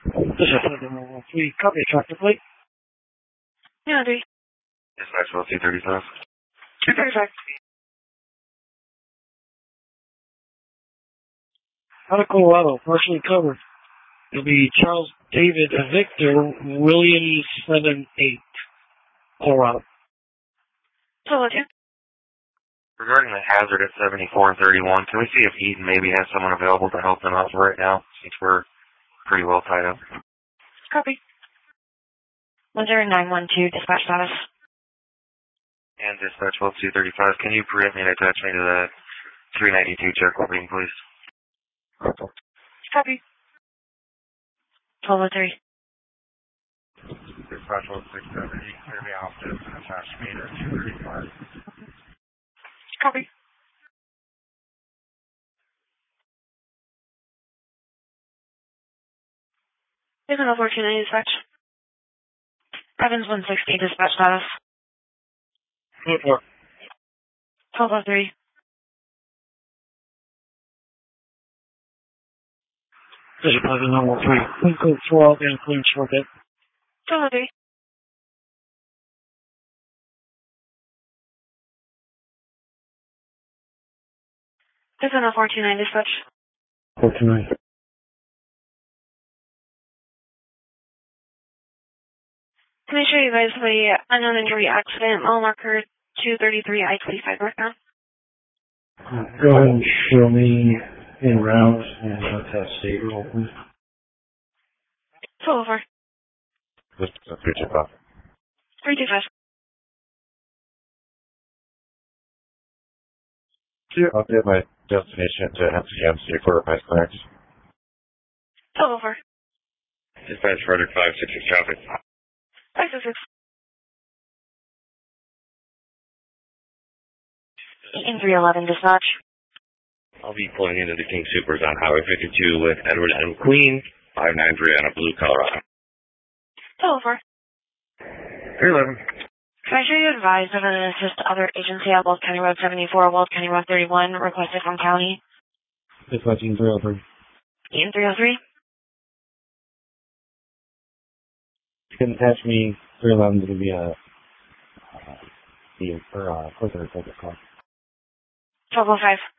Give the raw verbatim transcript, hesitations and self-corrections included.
This is Federal three, copy tractor plate. Yeah, dude. Dispatch well two thirty-five. two thirty-five. Out of Colorado, partially covered. It'll be Charles David Victor Williams seven eight, Colorado. Solo two. Regarding the hazard at seventy-four and thirty-one, can we see if Eaton maybe has someone available to help them out for right now, since we're pretty well tied up? Copy. one zero nine one two, dispatch status. And dispatch well two thirty-five, can you permit me to attach me to that three ninety-two check loading, please? Copy. twelve oh three. Dispatch well six seventy, clear me off this and attach me to two thirty-five. Copy. There's an opportunity dispatch. Evans one sixty, dispatch status. twelve oh three. This is Pleasant Number three, clean code twelve and clean short bit. twelve oh three. There's an four two nine dispatch. four two nine. Can I show you guys the unknown injury accident, mile marker two thirty-three, I twenty-five northbound? Go ahead and show me in route and let's have state roll, please. twelve oh four. This is three two five. three two five. I'll get my destination to M C M C for request clearance. twelve oh four. Dispatch Frederick five six six traffic. five six six. In three eleven dispatch. I'll be pulling into the King Supers on Highway fifty-two with Edward M. Queen, five nine three on a blue Colorado. twelve oh four. three eleven. Can I show you advised of an assist other agency at Weld County Road seventy-four, Weld County Road thirty-one, requested from county? Dispatching three oh three. In three oh three. You can attach me three eleven to be a, uh, the, or, uh, closer to the call. twelve oh five.